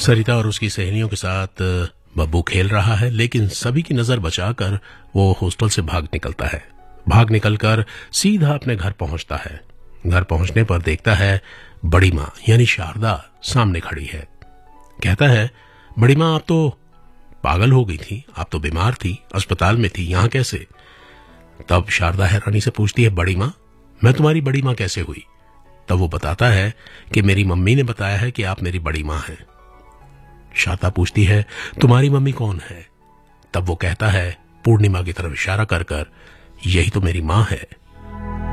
सरिता और उसकी सहेलियों के साथ बब्बू खेल रहा है, लेकिन सभी की नजर बचाकर वो हॉस्टल से भाग निकलता है। भाग निकलकर सीधा अपने घर पहुंचता है। घर पहुंचने पर देखता है बड़ी माँ यानी शारदा सामने खड़ी है। कहता है, बड़ी माँ आप तो पागल हो गई थी, आप तो बीमार थी, अस्पताल में थी, यहां कैसे? तब शारदा हैरानी से पूछती है, बड़ी माँ मैं तुम्हारी बड़ी माँ कैसे हुई? तब वो बताता है कि मेरी मम्मी ने बताया है कि आप मेरी बड़ी माँ हैं। शारदा पूछती है, तुम्हारी मम्मी कौन है? तब वो कहता है पूर्णिमा की तरफ इशारा कर कर, यही तो मेरी माँ है।